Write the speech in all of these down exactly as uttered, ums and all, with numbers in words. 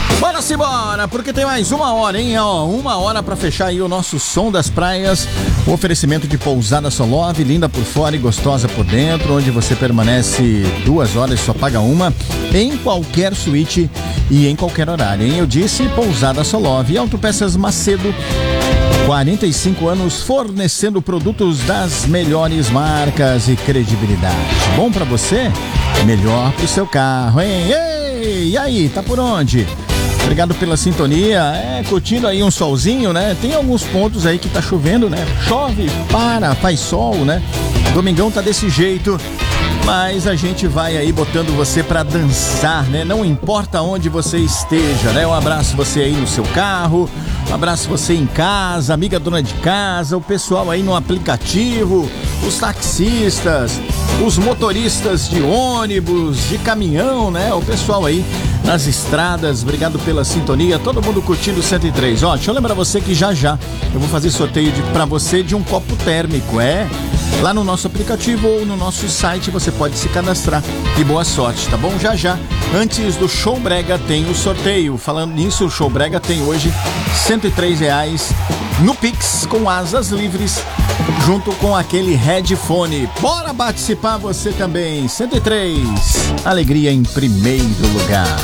Bora se bora, porque tem mais uma hora, hein? Ó, uma hora pra fechar aí o nosso som das praias. O oferecimento de Pousada Solove, linda por fora e gostosa por dentro, onde você permanece duas horas e só paga uma, em qualquer suíte e em qualquer horário, hein? Eu disse Pousada Solove. E Autopeças Macedo, quarenta e cinco anos fornecendo produtos das melhores marcas e credibilidade. Bom pra você? Melhor pro seu carro, hein? Ei, e aí, tá por onde? Obrigado pela sintonia, é, curtindo aí um solzinho, né? Tem alguns pontos aí que tá chovendo, né? Chove, para, faz sol, né? Domingão tá desse jeito, mas a gente vai aí botando você pra dançar, né? Não importa onde você esteja, né? Um abraço você aí no seu carro, um abraço você em casa, amiga dona de casa, o pessoal aí no aplicativo, os taxistas, os motoristas de ônibus, de caminhão, né? O pessoal aí nas estradas, obrigado pela sintonia, todo mundo curtindo o cento e três. Ó, deixa eu lembrar você que já já eu vou fazer sorteio de, pra você de um copo térmico, é? Lá no nosso aplicativo ou no nosso site você pode se cadastrar. E boa sorte, tá bom? Já já, antes do Show Brega tem o sorteio. Falando nisso, o Show Brega tem hoje cento e três reais no Pix com asas livres, junto com aquele headphone. Bora participar você também. cento e três, alegria em primeiro lugar.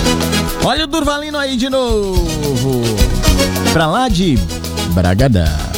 Olha o Durvalino aí de novo. Pra lá de Bragadá.